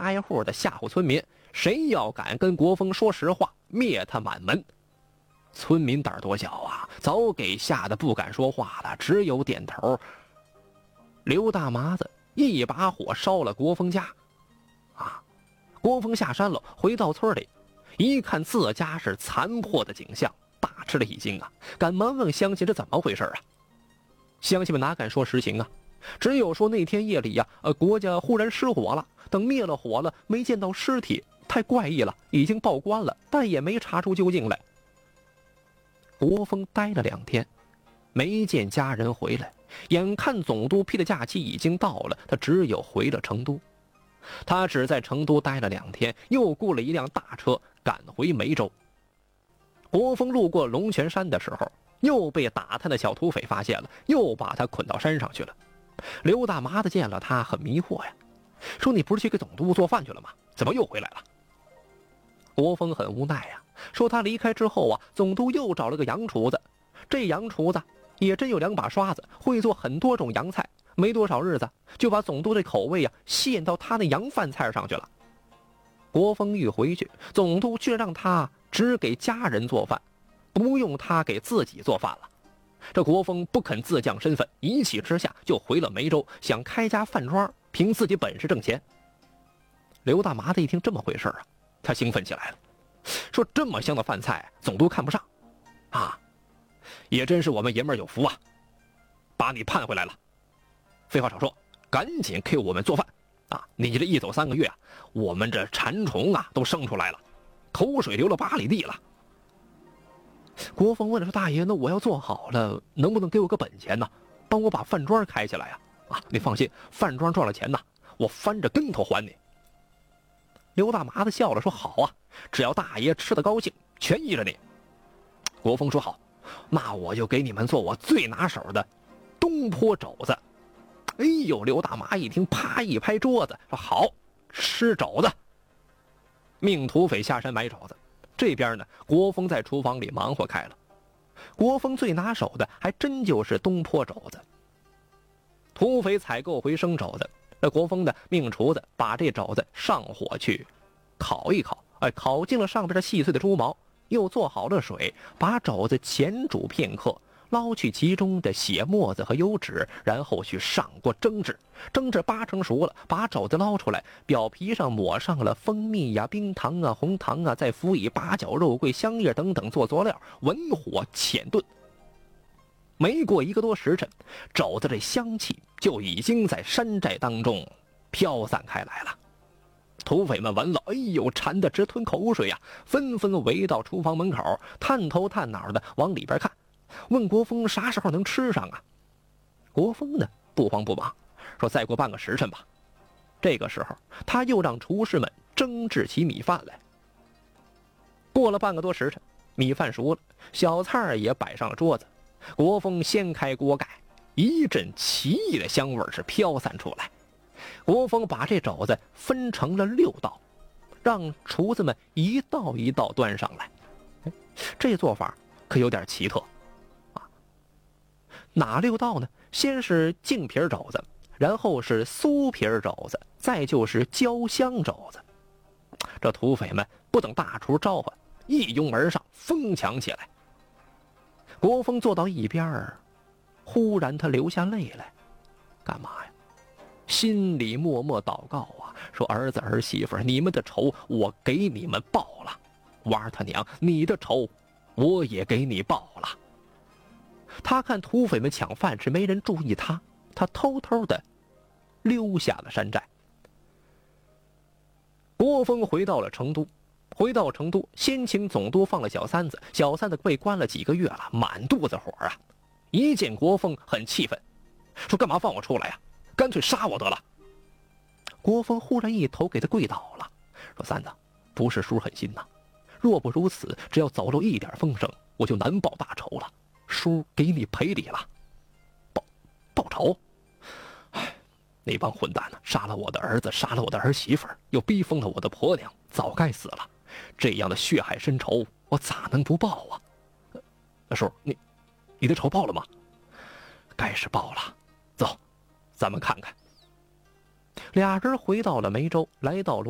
家一户的吓唬村民，谁要敢跟国风说实话，灭他满门。村民胆儿多小啊，早给吓得不敢说话了，只有点头。刘大麻子一把火烧了国风家。国风下山了，回到村里，一看自家是残破的景象，大吃了一惊啊！赶忙问乡亲这怎么回事啊？乡亲们哪敢说实情啊，只有说那天夜里呀，国家忽然失火了，等灭了火了，没见到尸体，太怪异了，已经报官了，但也没查出究竟来。国风待了2天，没见家人回来，眼看总督批的假期已经到了，他只有回了成都。他只在成都待了2天，又雇了一辆大车赶回梅州。国风路过龙泉山的时候，又被打探的小土匪发现了，又把他捆到山上去了。刘大麻子见了他很迷惑呀，说你不是去给总督做饭去了吗？怎么又回来了？国风很无奈呀，说他离开之后啊，总督又找了个洋厨子，这洋厨子也真有2把刷子，会做很多种洋菜，没多少日子就把总督的口味陷到他那洋饭菜上去了。国风一回去，总督却让他只给家人做饭，不用他给自己做饭了。这国风不肯自降身份，一气之下就回了梅州，想开家饭庄，凭自己本事挣钱。刘大麻子一听这么回事他兴奋起来了，说这么香的饭菜总督看不上啊，也真是我们爷们儿有福啊，把你盼回来了。废话少说，赶紧给我们做饭啊！你这一走3个月我们这馋虫都生出来了，口水流了8里地了。国风问了说，大爷，那我要做好了，能不能给我个本钱呢？帮我把饭庄开起来你放心，饭庄赚了钱我翻着跟头还你。刘大麻子笑了说，好啊，只要大爷吃得高兴，全依着你。国风说好，那我就给你们做我最拿手的东坡肘子。哎呦，刘大麻一听，啪一拍桌子说，好，吃肘子。命土匪下山买肘子。这边呢，国风在厨房里忙活开了。国风最拿手的还真就是东坡肘子。土匪采购回生肘子，这国风呢命厨子把这肘子上火去烤一烤，烤进了上边的细碎的猪毛，又做好了水，把肘子前煮片刻，捞去其中的血沫子和油脂，然后去上锅蒸制，蒸至8成熟了，把肘子捞出来，表皮上抹上了蜂蜜冰糖红糖再辅以八角、肉桂、香叶等等做佐料，文火浅炖。没过1个多时辰，肘子这香气就已经在山寨当中飘散开来了。土匪们闻了，哎呦，馋得直吞口水纷纷围到厨房门口，探头探脑的往里边看，问国风啥时候能吃上国风呢不慌不忙，说再过半个时辰吧。这个时候他又让厨师们蒸制起米饭来。过了半个多时辰，米饭熟了，小菜也摆上了桌子。国风掀开锅盖，一阵奇异的香味是飘散出来。国风把这肘子分成了6道，让厨子们一道一道端上来。这做法可有点奇特哪6道呢？先是净皮肘子，然后是酥皮肘子，再就是焦香肘子。这土匪们不等大厨召唤，一拥而上，疯抢起来。国风坐到一边，忽然他流下泪来。干嘛呀？心里默默祷告说儿子儿媳妇，你们的仇我给你们报了，娃儿他娘，你的仇我也给你报了。他看土匪们抢饭吃，没人注意他，他偷偷的溜下了山寨。国风回到了成都，先请总督放了小三子，小三子被关了几个月了，满肚子火一见国风很气愤，说干嘛放我出来干脆杀我得了。国风忽然一头给他跪倒了，说三子，不是叔狠心若不如此，只要走漏一点风声，我就难报大仇了，叔给你赔礼了。报仇？那帮混蛋杀了我的儿子，杀了我的儿媳妇，又逼疯了我的婆娘，早该死了。这样的血海深仇，我咋能不报叔，你的仇报了吗？该是报了。走，咱们看看。俩人回到了梅州，来到